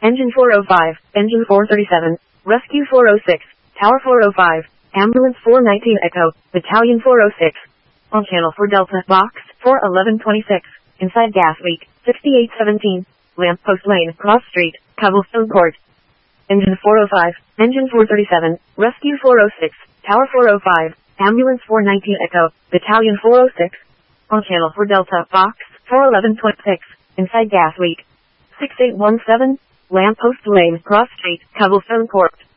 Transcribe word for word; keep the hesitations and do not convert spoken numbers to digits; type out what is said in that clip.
Engine four oh five, Engine four thirty-seven, Rescue four oh six, Tower four oh five, Ambulance four nineteen Echo, Battalion four oh six. On channel four Delta, Box four eleven twenty-six, inside gas leak, sixty-eight seventeen, Lamppost Lane, Cross Street, Cobblestone Court. Engine four oh five, Engine four thirty-seven, Rescue four oh six, Tower four oh five, Ambulance four nineteen Echo, Battalion four oh six. On channel four Delta, Box four eleven twenty-six, inside gas leak, six eight one seven, Lamppost Lane, Cross Street, Cobblestone Court.